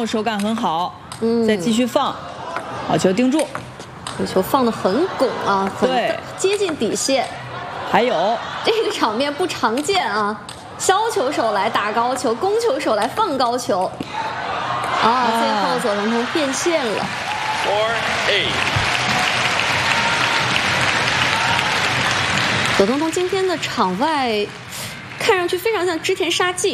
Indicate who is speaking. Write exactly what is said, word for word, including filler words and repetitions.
Speaker 1: 手感很好，
Speaker 2: 嗯，
Speaker 1: 再继续放，好球盯住，
Speaker 2: 这球放得很拱啊，很
Speaker 1: 对，
Speaker 2: 接近底线。
Speaker 1: 还有
Speaker 2: 这个场面不常见啊，削球手来打高球，攻球手来放高球。啊，啊最后左宗棠变线了。
Speaker 3: Four eight。
Speaker 2: 左宗棠今天的场外看上去非常像织田沙纪。